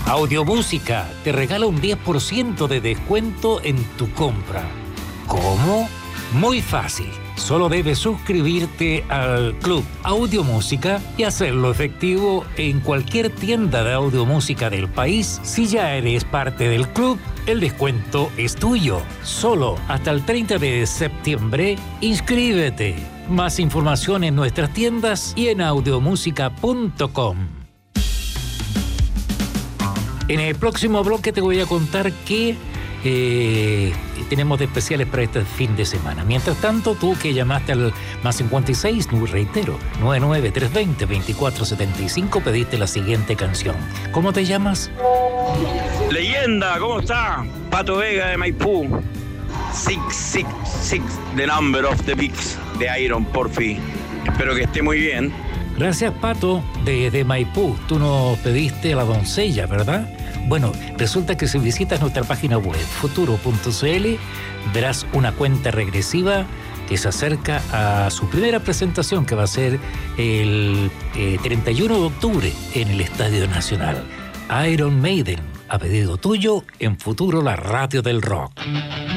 Audiomúsica te regala un 10% de descuento en tu compra. ¿Cómo? Muy fácil. Solo debes suscribirte al Club Audiomúsica y hacerlo efectivo en cualquier tienda de audiomúsica del país. Si ya eres parte del club, el descuento es tuyo. Solo hasta el 30 de septiembre, inscríbete. Más información en nuestras tiendas y en audiomusica.com. En el próximo bloque te voy a contar qué tenemos de especiales para este fin de semana. Mientras tanto, tú que llamaste al más 56, reitero, 99320-2475, pediste la siguiente canción. ¿Cómo te llamas? Leyenda, ¿cómo está? Pato Vega de Maipú. 666, the number of the Bigs de Iron, por fin. Espero que esté muy bien. Gracias, Pato, de Maipú. Tú nos pediste La Doncella, ¿verdad? Bueno, resulta que si visitas nuestra página web, futuro.cl, verás una cuenta regresiva que se acerca a su primera presentación, que va a ser el 31 de octubre en el Estadio Nacional. Iron Maiden, a pedido tuyo, en Futuro, la radio del rock.